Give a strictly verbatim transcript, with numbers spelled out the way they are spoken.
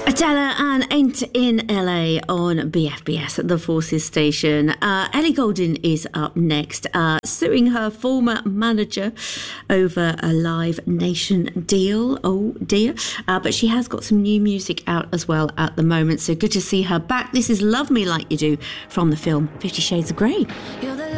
Adela and Ain't in L A on B F B S at the Forces station. Uh, Ellie Goulding is up next, uh, suing her former manager over a Live Nation deal. Oh dear. Uh, but she has got some new music out as well at the moment, so good to see her back. This is Love Me Like You Do from the film Fifty Shades of Grey. You're the